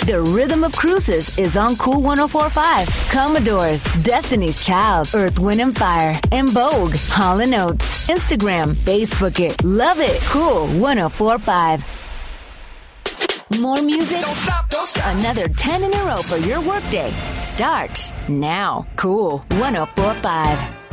The Rhythm of Cruises is on Cool 104.5. Commodores, Destiny's Child, Earth, Wind & Fire, and Vogue, Hall & Oates. Instagram, Facebook it, love it. Cool 104.5. More music? Don't stop, don't stop. Another 10 in a row for your workday. Starts now. Cool 104.5.